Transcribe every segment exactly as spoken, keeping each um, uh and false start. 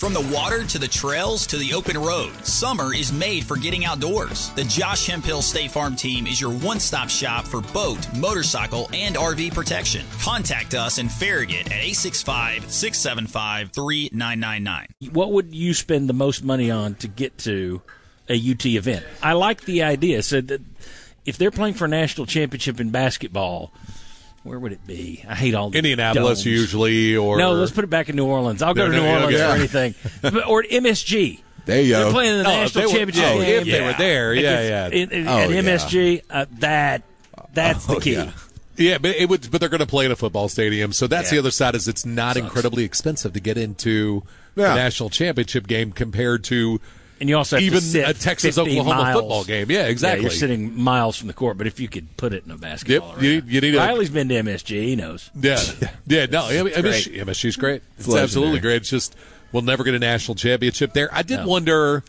From the water to the trails to the open road, summer is made for getting outdoors. The Josh Hemphill State Farm team is your one-stop shop for boat, motorcycle, and R V protection. Contact us in Farragut at eight six five, six seven five, three nine nine nine. What would you spend the most money on to get to a U T event? I like the idea. So that if they're playing for a national championship in basketball, where would it be? I hate all the Indianapolis domes. usually, or no, let's put it back in New Orleans. I'll go No, to New no, Orleans okay. for anything, but, or M S G. There you They're go. playing in the Oh, if national they were- championship oh, game. if they were there, If- yeah, yeah. in- in- Oh, at yeah. M S G, uh, that that's Oh, the key. yeah. yeah, but it would. But they're going to play in a football stadium, so that's Yeah. the other side. Is it's not Sucks. incredibly expensive to get into Yeah. the national championship game compared to And you also have even to sit a Texas fifty Oklahoma miles. football game. Yeah, exactly. Yeah, you're sitting miles from the court, but if you could put it in a basketball Yep, you- arena. you need a- Riley's been to M S G. He knows. Yeah, yeah. No, I mean, great. M S G's great. It's, legendary. absolutely great. It's just we'll never get a national championship there. I did No. wonder,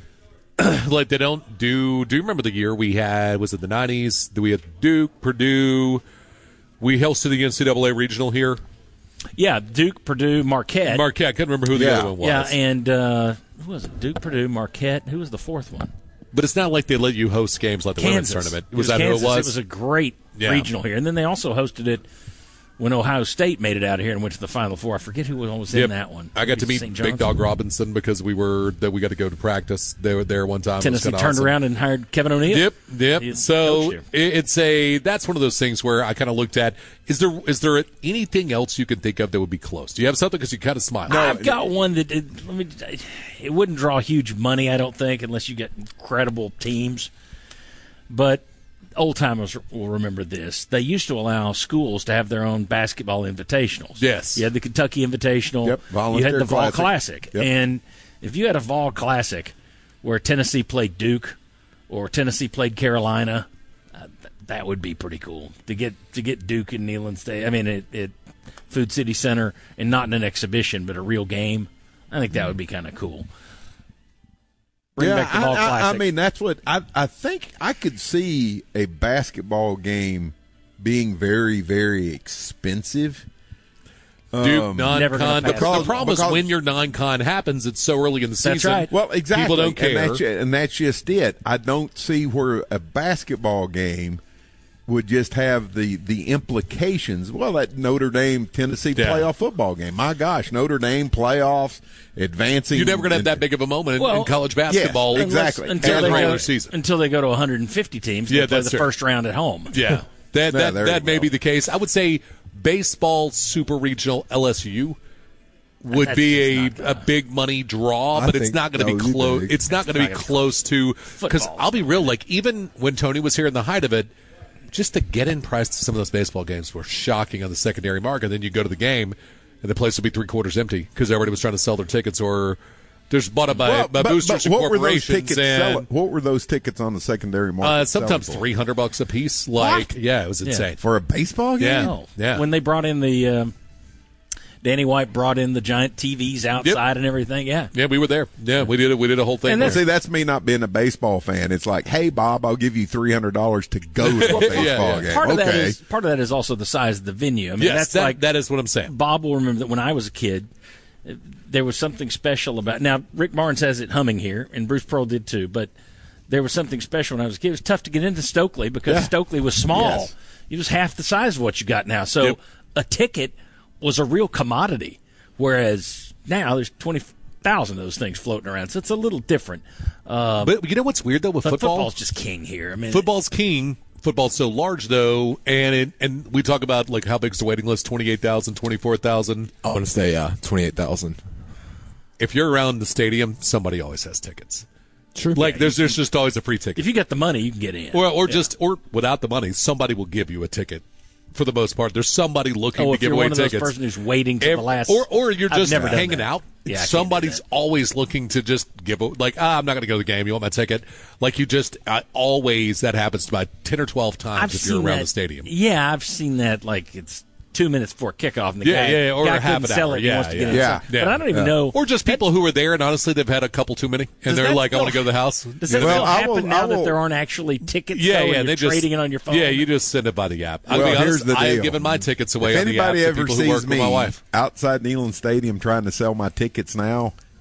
like they don't do. Do you remember the year we had? Was it the nineties? We had Duke, Purdue. We hosted the N C double A regional here. Yeah, Duke, Purdue, Marquette. Marquette. I couldn't remember who the Yeah. other one was. Yeah, and uh, who was it? Duke, Purdue, Marquette. Who was the fourth one? But it's not like they let you host games like the Kansas. women's tournament. It Was, that Kansas. who it was? It was a great Yeah. regional here, and then they also hosted it when Ohio State made it out of here and went to the Final Four. I forget who was in Yep. that one. I got to meet Saint Big John's? Dog Robinson because we were that we got to go to practice. They were there one time. It was Tennessee kinda turned awesome. around and hired Kevin O'Neal. Yep, yep. He's So coached here. it- it's a that's one of those things where I kind of looked at is there is there anything else you can think of that would be close? Do you have something? Because you kind of smile. I've got one that it, let me. It wouldn't draw huge money, I don't think, unless you get incredible teams. But old timers will remember this. They used to allow schools to have their own basketball invitationals. Yes. You had the Kentucky Invitational. Yep, You Volunteer had the Vol Classic. Classic. Yep. And if you had a Vol Classic where Tennessee played Duke or Tennessee played Carolina, uh, th- that would be pretty cool to get to get Duke in Neyland State. I mean, at, at Food City Center, and not in an exhibition, but a real game. I think that would be kind of cool. Bring yeah, back the I, Vol I, Classic. I mean, that's what I, I think I could see a basketball game being very, very expensive. Duke Um, Never non-con. gonna The, pass. the Because- problem is because- when your non-con happens, it's so early in the That's season. right. Well, exactly. People don't care. And that's, and that's just it. I don't see where a basketball game would just have the, the implications. Well, that Notre Dame Tennessee Yeah. playoff football game. My gosh, Notre Dame playoffs, advancing. You're never going to have and- that big of a moment in, Well, in college basketball. yes, exactly. Unless- until in they the regular go, season. until they go to one hundred fifty teams. And Yeah, they play that's the true. first round at home. Yeah, that Yeah, that, there that you may go. be the case. I would say baseball super regional L S U would That's be a, just not a gonna- big money draw, I but it's think not going to so, be you close. think. It's not going to be not gonna- close to because Football's I'll be real. Like even when Tony was here in the height of it, just the get-in price to some of those baseball games were shocking on the secondary market. And then you go to the game, and the place would be three quarters empty because everybody was trying to sell their tickets or there's bought up by, Well, by but- boosters but and what were those corporations. tickets and selling? What were those tickets on the secondary market? uh, sometimes selling for? three hundred bucks a piece. Like yeah, it was insane. for a baseball game. Yeah. No. Yeah. When they brought in the um, Danny White brought in the giant T Vs outside and everything. Yeah. Yeah, we were there. Yeah, we did it. We did a whole thing. And there. Well, see, that's me not being a baseball fan. It's like, hey, Bob, I'll give you three hundred dollars to go to a baseball yeah. game. Part of okay. that is part of that is also the size of the venue. I mean, yes, that's that, like that is what I'm saying. Bob will remember that when I was a kid, uh, there was something special about. Now Rick Barnes has it humming here, and Bruce Pearl did too. But there was something special when I was a kid. It was tough to get into Stokely because Yeah. Stokely was small. Yes. You was half the size of what you got now. So Yep. a ticket was a real commodity, whereas now there's twenty thousand of those things floating around. So it's a little different. Um, But you know what's weird though with but football? football's just king here. I mean, Football's king. Football's so large though, and it, and we talk about like how big's the waiting list? twenty-eight thousand, twenty-four thousand. I want to say uh, twenty-eight thousand. If you're around the stadium, somebody always has tickets. True. Like there's there's just always a free ticket. if you got the money, you can get in. Or or Yeah. just or without the money, somebody will give you a ticket. For the most part, there's somebody looking Oh, to if give you're away one of those tickets. person who's waiting to Ev- the last, or or you're I've just never done hanging that. out. Yeah, I can't do Somebody's that. always looking to just give a, like ah, I'm not going to go to the game. You want my ticket? Like you just uh, always that happens about ten or twelve times I've if you're seen around that, the stadium. Yeah, I've seen that. Like it's two minutes before kickoff, and the Yeah, guy, yeah, or guy half couldn't an sell hour. it. and he Yeah, wants to get yeah. inside. Yeah. But I don't even Yeah. know. Or just people who are there and honestly they've had a couple too many and Does they're that like, I want to still- go to the house. Does that You know? still Well, I happen will- now I that will- there aren't actually tickets? Yeah, though, yeah, and they you're just trading it on your phone. Yeah, you just send it by the app. I'll Well, be honest, here's the I have deal. given my tickets away If on the app anybody to ever people who work sees with my me wife. outside Neyland Stadium trying to sell my tickets now,